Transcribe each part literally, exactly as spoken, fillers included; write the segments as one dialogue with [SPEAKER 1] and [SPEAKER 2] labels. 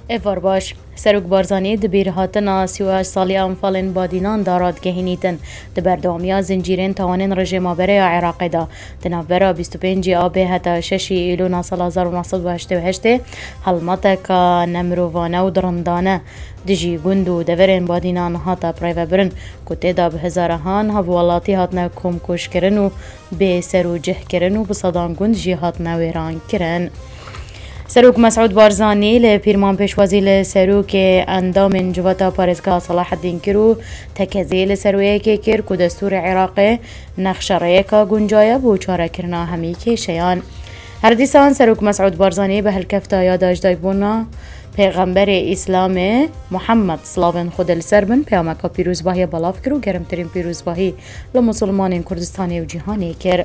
[SPEAKER 1] افار باش سروک بارزانی دبیر هاتنا سیوهاش سالی انفالین بادینان داراد گهینیتن دبر دوامیا زنجیرین توانین رژیم برای عراق دا دنابرا بیست و پنج آبه هتا ششی ایلونا سال هزار و نهصد و هشت و هشت حلمتک نمروانه و درندانه دجی گندو دورین بادینان هاتا پرایو برن کتی دا به هزارهان هفوالاتی هاتنا کم کش کرن و به سرو جه کرن و بصدان گند جی هاتنا ویران کرن. سروک مسعود بارزانی لپیرمان پیشوازی لسروک اندام جواتا پارزگاه صلاح الدین کرو تکزی لسرویه که کر که دستور عراق نخشرایه که گنجایه بو چاره کرنا همی که شیان. هر دیسان سروک مسعود بارزانی به هلکفتا یاداش دایبونا پیغمبر اسلام محمد صلاوین خود السربن پیامکا پیروزباهی بلاف کرو گرمترین پیروزباهی لمسلمان کردستانی و جهانی کر.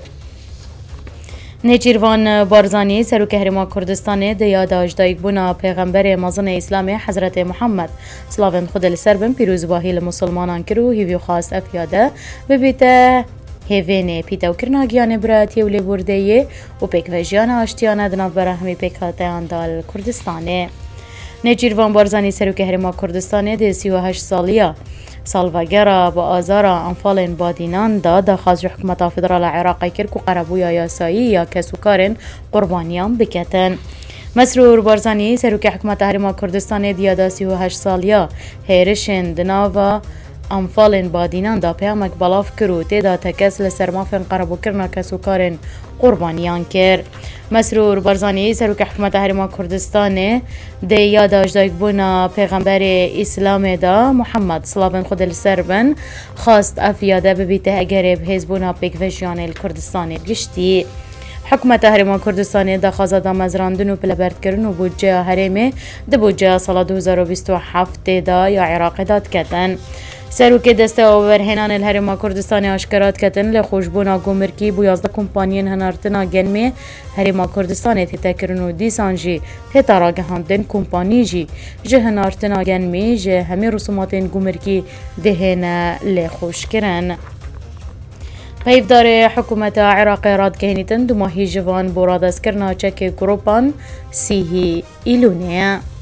[SPEAKER 1] نجیروان بارزانی سروک هرما کردستان دیاداش دایک بونا پیغمبر مازن اسلام حضرت محمد صلاوین خود السربن پیروزباهی لمسلمانان کرو هیویو خواست افیاده ببیته هیوین پیتا و کرناگیان براتی و لیبوردهی و پیکوژیان آشتیانه دناف برا همی پیکاته اندال کردستانه. نجیروان بارزانی سروک هرما کردستان دی سی و هشت سالیا سالواگرا با آزارا انفال بادینان دا دا خاز حکومت فدرال عراقی کرد که قربویا یاسایی یا کسوکارن قربانیان بکتن. مسرور بارزانی سروک حکومت هرما کردستان دیادا سی و هشت سالیا هیرشن دناوا انفال بادینان دا پیامک بلاف کرو تیدا تکس لسرمافن قربو کرنا کسوکارن قربانیان کرد. مسرور بارزانی سروک حکومت هرما کردستان دی یاداش دایک بونا پیغمبر اسلام دا محمد صلاوین خود السربن خواست افیاده ببیته اگر بهزبونا پیکوشیان الکردستان گشتی. حکومت هرما کردستان دا خازادا مزراندن و پلبرد کرن و بودجه هرمه دا بودجه سال دو هزار و بیست و هفت دا یا عراق داد کتن. سروک دسته آورهنان الهرما کردستان اشکرات کتن لخوشبونا گمرکی بو یازده کمپانین هنارتنا گنمه هرما کردستان تیتا کرن و دیسان جی تیتا را گهاندن کمپانی جی جه هنارتنا گنمه جه همه رسوماتین گمرکی دهنه لخوش کرن. پیفدار حکومت عراق راد گهنیتن دو ماهی جوان براد از کرنا چک گروپان سیهی ایلونه.